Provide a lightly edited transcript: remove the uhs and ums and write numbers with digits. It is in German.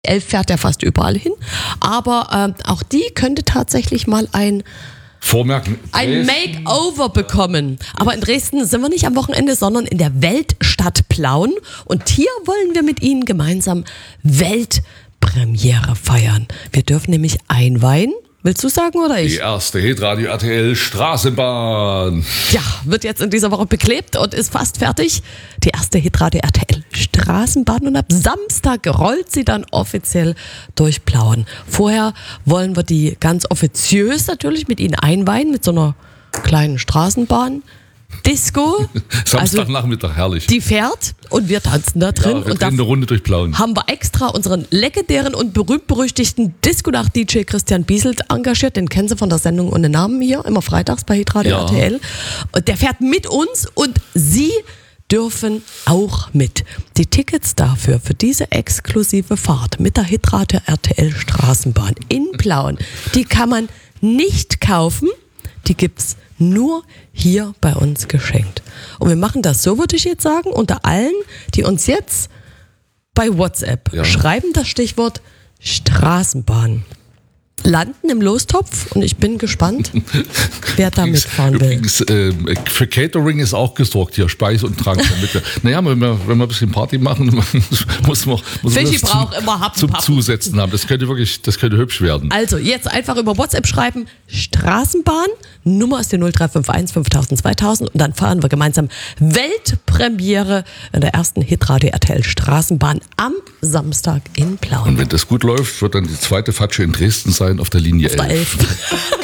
11 fährt ja fast überall hin, aber auch die könnte tatsächlich mal ein Makeover bekommen. Aber in Dresden sind wir nicht am Wochenende, sondern in der Weltstadt Plauen. Und hier wollen wir mit Ihnen gemeinsam Weltpremiere feiern. Wir dürfen nämlich einweihen. Willst du sagen oder ich? Die erste Hitradio RTL Straßenbahn. Ja, wird jetzt in dieser Woche beklebt und ist fast fertig. Die erste Hitradio RTL Straßenbahn und ab Samstag rollt sie dann offiziell durch Plauen. Vorher wollen wir die ganz offiziös natürlich mit Ihnen einweihen, mit so einer kleinen Straßenbahn. Disco. Samstagnachmittag, herrlich. Die fährt und wir tanzen da drin. Ja, wir drehen eine Runde durch Plauen. Haben wir extra unseren legendären und berühmt-berüchtigten Disco-Nacht-DJ Christian Bieselt engagiert. Den kennen Sie von der Sendung ohne Namen hier, immer freitags bei Hitradio RTL. Und der fährt mit uns und Sie dürfen auch mit. Die Tickets dafür, für diese exklusive Fahrt mit der Hitradio RTL Straßenbahn in Plauen, die kann man nicht kaufen. Die gibt's nur hier bei uns geschenkt. Und wir machen das so, würde ich jetzt sagen, unter allen, die uns jetzt bei WhatsApp schreiben das Stichwort Straßenbahn. Landen im Lostopf und ich bin gespannt, wer da mitfahren will. Übrigens, für Catering ist auch gesorgt hier, Speise und Trank. Naja, wenn wir ein bisschen Party machen, muss man was zum Zusetzen haben. Das könnte hübsch werden. Also jetzt einfach über WhatsApp schreiben, Straßenbahn, Nummer ist die 0351 5000 2000 und dann fahren wir gemeinsam Weltpremiere in der ersten Hitradio RTL Straßenbahn am Samstag in Plauen. Und wenn das gut läuft, wird dann die zweite Fatsche in Dresden sein auf der Linie 11.